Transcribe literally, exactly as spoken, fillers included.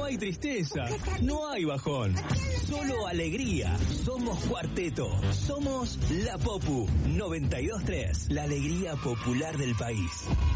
hay tristeza, no hay bajón, solo alegría. Somos Cuarteto, somos La Popu noventa y dos punto tres, la alegría popular del país.